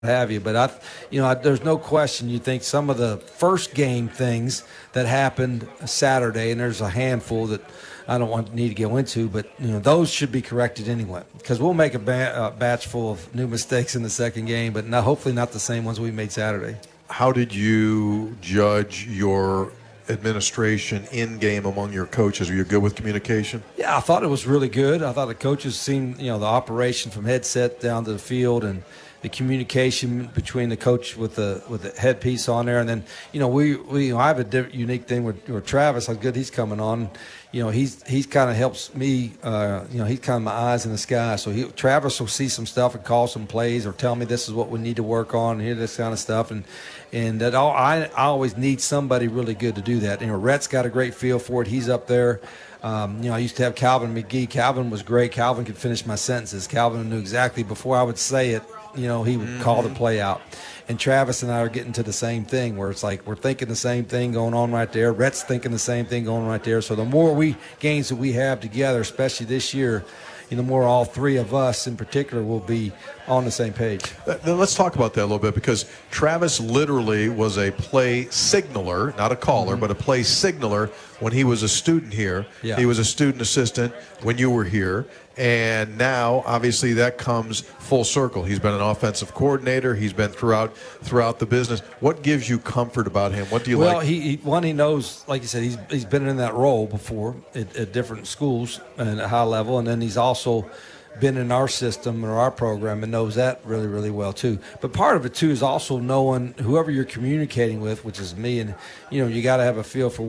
have you. But there's no question. You think some of the first game things that happened Saturday, and there's a handful that I don't need to go into, but those should be corrected anyway, because we'll make a batch full of new mistakes in the second game, but hopefully not the same ones we made Saturday. How did you judge your administration in game among your coaches? Were you good with communication? Yeah, I thought it was really good. I thought the coaches seemed, the operation from headset down to the field and the communication between the coach with the headpiece on there, and then I have a unique thing with Travis. How good he's coming on. He's kind of helps me. He's kind of my eyes in the sky. So Travis will see some stuff and call some plays or tell me this is what we need to work on and hear this kind of stuff. And that I always need somebody really good to do that. Rhett's got a great feel for it. He's up there. I used to have Calvin McGee. Calvin was great. Calvin could finish my sentences. Calvin knew exactly before I would say it. He would call the play out. And Travis and I are getting to the same thing where it's like we're thinking the same thing going on right there. Rhett's thinking the same thing going on right there. So the more games that we have together, especially this year, the more all three of us in particular will be on the same page. Then let's talk about that a little bit, because Travis literally was a play signaler, not a caller, but a play signaler when he was a student here. Yeah. He was a student assistant when you were here. And now, obviously, that comes full circle. He's been an offensive coordinator. He's been throughout the business. What gives you comfort about him? What do you like? Well, he knows, like you said, he's been in that role before at different schools and at high level, and then he's also been in our system or our program and knows that really, really well too. But part of it too is also knowing whoever you're communicating with, which is me, and you got to have a feel for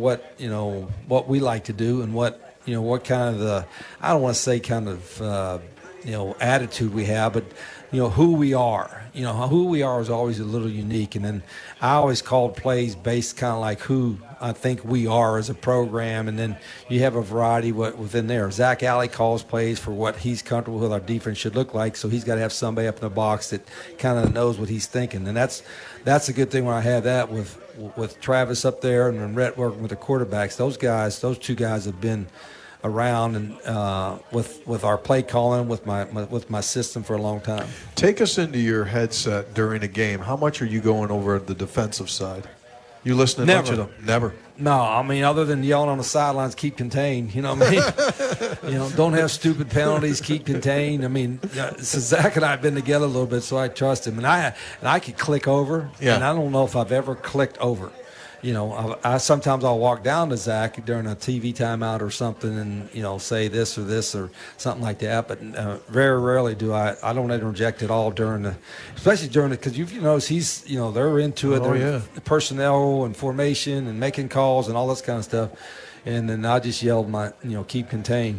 what we like to do and what kind of I don't want to say kind of attitude we have, but who we are. Who we are is always a little unique, and then I always called plays based kind of like who I think we are as a program, and then you have a variety within there. Zach Alley calls plays for what he's comfortable with our defense should look like, so he's got to have somebody up in the box that kind of knows what he's thinking, and that's a good thing when I have that with Travis up there and then Rhett working with the quarterbacks. Those two guys have been around and with our play calling, with my system for a long time. Take us into your headset during a game. How much are you going over the defensive side? You listening Never. much of them? Never. No, I mean, other than yelling on the sidelines, keep contained. You know what I mean? Don't have stupid penalties, keep contained. I mean, so Zach and I have been together a little bit, so I trust him. And I could click over, and I don't know if I've ever clicked over. I sometimes I'll walk down to Zach during a TV timeout or something and, say this or something like that. But very rarely do I don't interject at all especially during because you notice he's, they're into it. They're personnel and formation and making calls and all this kind of stuff. And then I just yelled keep contained,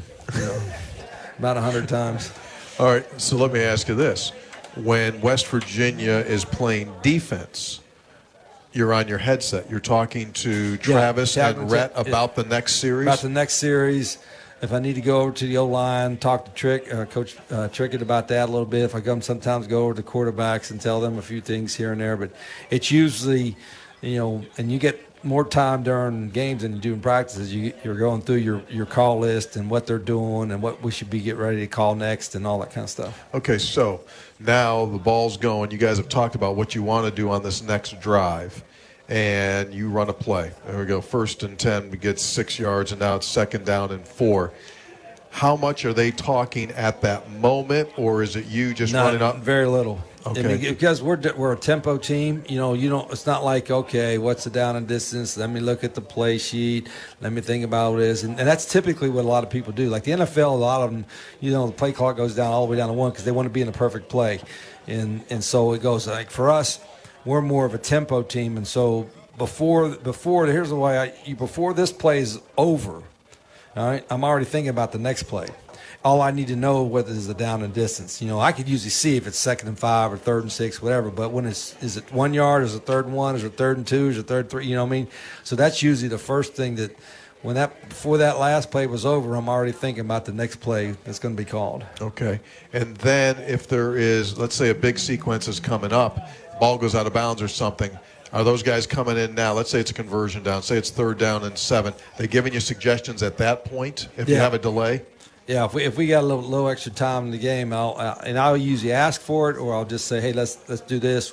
about 100 times. All right. So let me ask you this. When West Virginia is playing defense, you're on your headset. You're talking to Travis and Rhett about the next series? About the next series. If I need to go over to the O-line, talk to Coach Trickett about that a little bit. If I sometimes go over to quarterbacks and tell them a few things here and there. But it's usually, and you get more time during games than you do in practices. You're going through your call list and what they're doing and what we should be getting ready to call next and all that kind of stuff. Okay, so now the ball's going. You guys have talked about what you want to do on this next drive, and you run a play. There we go. 1st and 10, we get 6 yards, and now it's 2nd down and 4. How much are they talking at that moment, or is it you just running up? Very little. Okay. I mean, because we're a tempo team, you don't. It's not like, okay, what's the down and distance? Let me look at the play sheet. Let me think about what it is, and that's typically what a lot of people do. Like the NFL, a lot of them, the play clock goes down all the way down to 1 because they want to be in a perfect play, and so it goes. Like for us, we're more of a tempo team, and so before here's the way before this play is over, all right, I'm already thinking about the next play. All I need to know whether it's a down and distance. I could usually see if it's 2nd and 5 or 3rd and 6, whatever. But when is it 1 yard? Is it 3rd and 1? Is it 3rd and 2? Is it 3rd and 3? You know what I mean? So that's usually the first thing that before that last play was over, I'm already thinking about the next play that's going to be called. Okay. And then if there is, let's say a big sequence is coming up, ball goes out of bounds or something, are those guys coming in now? Let's say it's a conversion down. Say it's 3rd down and 7. They giving you suggestions at that point if you have a delay? Yeah, if we got a little extra time in the game, I'll usually ask for it, or I'll just say, hey, let's do this.